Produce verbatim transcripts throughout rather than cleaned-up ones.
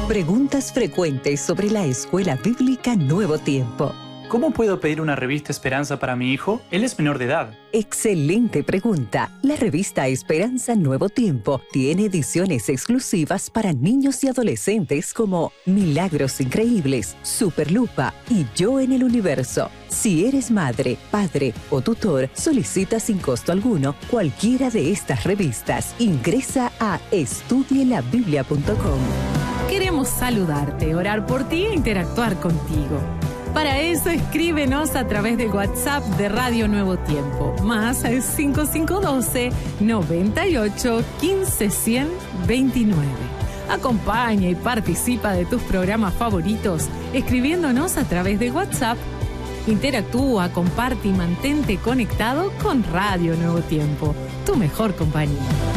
Preguntas frecuentes sobre la Escuela Bíblica Nuevo Tiempo. ¿Cómo puedo pedir una revista Esperanza para mi hijo? Él es menor de edad. Excelente pregunta. La revista Esperanza Nuevo Tiempo tiene ediciones exclusivas para niños y adolescentes como Milagros Increíbles, Superlupa y Yo en el Universo. Si eres madre, padre o tutor, solicita sin costo alguno cualquiera de estas revistas. Ingresa a estudie la biblia punto com. Queremos saludarte, orar por ti e interactuar contigo. Para eso, escríbenos a través del WhatsApp de Radio Nuevo Tiempo, más cinco cinco uno dos, noventa y ocho, quince, cien, veintinueve. Acompaña y participa de tus programas favoritos escribiéndonos a través de WhatsApp. Interactúa, comparte y mantente conectado con Radio Nuevo Tiempo, tu mejor compañía.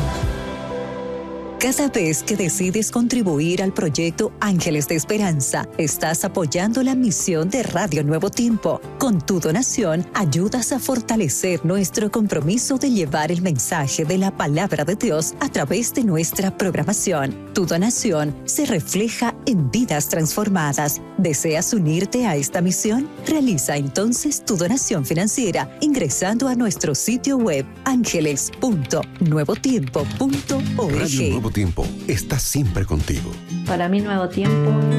Cada vez que decides contribuir al proyecto Ángeles de Esperanza, estás apoyando la misión de Radio Nuevo Tiempo. Con tu donación, ayudas a fortalecer nuestro compromiso de llevar el mensaje de la palabra de Dios a través de nuestra programación. Tu donación se refleja en vidas transformadas. ¿Deseas unirte a esta misión? Realiza entonces tu donación financiera ingresando a nuestro sitio web ángeles punto nuevo tiempo punto org. Radio Nuevo Tiempo está siempre contigo. Para mí Nuevo Tiempo